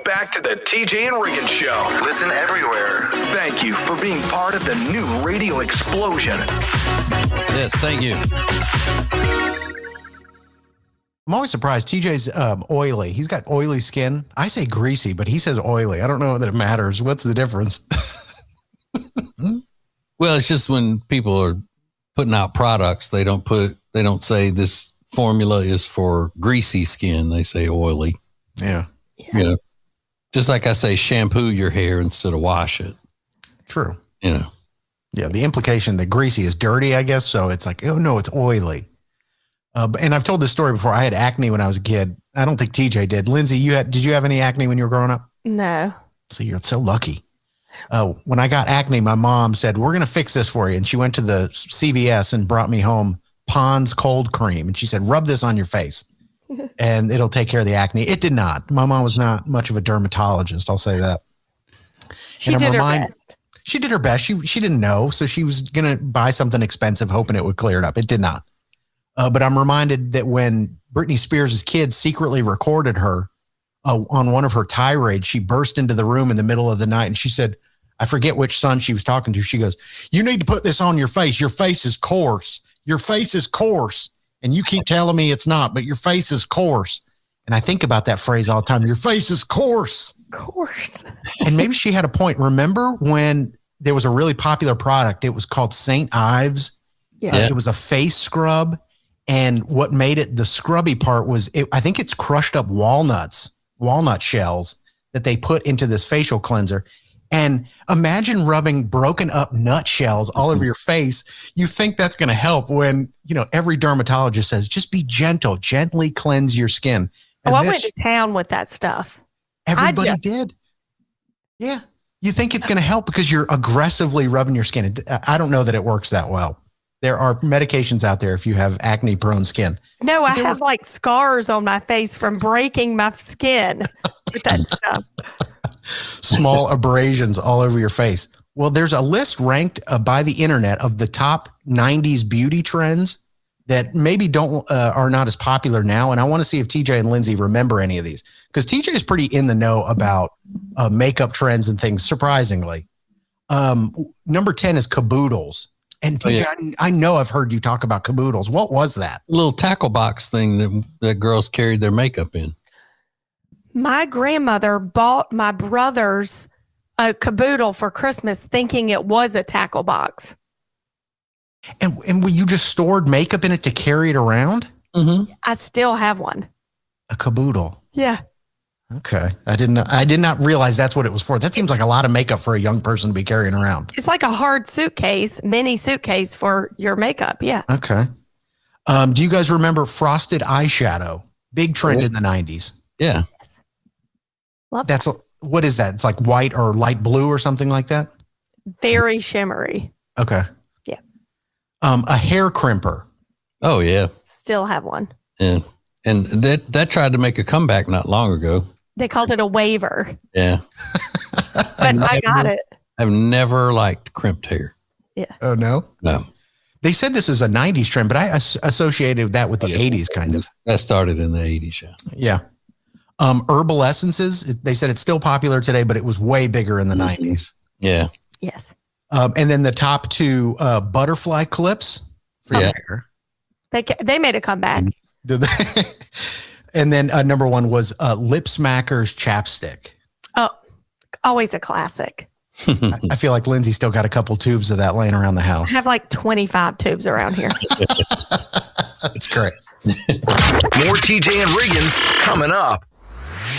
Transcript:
back to the TJ and Riggins Show. Listen everywhere. Thank you for being part of the new radio explosion. Yes, thank you. I'm always surprised. TJ's oily. He's got oily skin. I say greasy, but he says oily. I don't know that it matters. What's the difference? Well, it's just when people are putting out products, they don't say this formula is for greasy skin. They say oily. Yeah. You know, just like I say, shampoo your hair instead of wash it. True. You know. Yeah. The implication that greasy is dirty, I guess. So it's like, oh no, it's oily. And I've told this story before. I had acne when I was a kid. I don't think TJ did. Lindsay, did you have any acne when you were growing up? No. So you're so lucky. When I got acne, my mom said, we're going to fix this for you. And she went to the CVS and brought me home Pond's cold cream. And she said, rub this on your face and it'll take care of the acne. It did not. My mom was not much of a dermatologist. I'll say that. She did her best. She did her best. She didn't know. So she was going to buy something expensive, hoping it would clear it up. It did not. But I'm reminded that when Britney Spears' kids secretly recorded her on one of her tirades, she burst into the room in the middle of the night and she said, I forget which son she was talking to. She goes, you need to put this on your face. Your face is coarse. Your face is coarse. And you keep telling me it's not, but your face is coarse. And I think about that phrase all the time. Your face is coarse. Coarse. And maybe she had a point. Remember when there was a really popular product? It was called St. Ives. Yeah. It was a face scrub. And what made it the scrubby part was, I think it's crushed up walnut shells that they put into this facial cleanser. And imagine rubbing broken up nut shells all over your face. You think that's going to help when, every dermatologist says, just be gentle, gently cleanse your skin. And I went to town with that stuff. Everybody did. Yeah. You think it's going to help because you're aggressively rubbing your skin. I don't know that it works that well. There are medications out there if you have acne prone skin. No, I have like scars on my face from breaking my skin with that stuff. Small abrasions all over your face. Well, there's a list ranked by the internet of the top 90s beauty trends that maybe are not as popular now. And I want to see if TJ and Lindsay remember any of these, because TJ is pretty in the know about makeup trends and things, surprisingly. Number 10 is caboodles. And TJ, I know I've heard you talk about caboodles. What was that? A little tackle box thing that girls carried their makeup in. My grandmother bought my brothers a caboodle for Christmas thinking it was a tackle box. And you just stored makeup in it to carry it around? Mm-hmm. I still have one. A caboodle. Yeah. Okay. I did not realize that's what it was for. That seems like a lot of makeup for a young person to be carrying around. It's like a hard suitcase, mini suitcase for your makeup. Yeah. Okay. Do you guys remember frosted eyeshadow? Big trend in the 90s. Yeah. Yes. Love that. What is that? It's like white or light blue or something like that? Very shimmery. Okay. Yeah. A hair crimper. Oh, yeah. Still have one. Yeah. And that tried to make a comeback not long ago. They called it a waiver. Yeah. But I got it. I've never liked crimped hair. Yeah. Oh, no? No. They said this is a 90s trend, but I associated that with the 80s kind of. That started in the 80s, yeah. Yeah. Herbal essences, they said it's still popular today, but it was way bigger in the 90s. Yeah. Yes. And then the top two butterfly clips for your hair. They made a comeback. Did they? And then number one was Lip Smackers chapstick. Oh, always a classic. I feel like Lindsay still got a couple tubes of that laying around the house. I have like 25 tubes around here. That's great. More TJ and Riggins coming up.